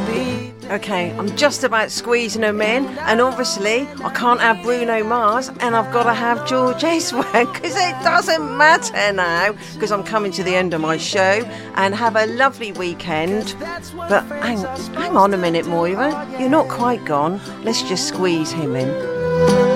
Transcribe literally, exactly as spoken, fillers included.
Okay, I'm just about squeezing them in, and obviously I can't have Bruno Mars, and I've got to have George Ezra, because it doesn't matter now, because I'm coming to the end of my show. And have a lovely weekend. But hang, hang on a minute, Moira, you're not quite gone. Let's just squeeze him in.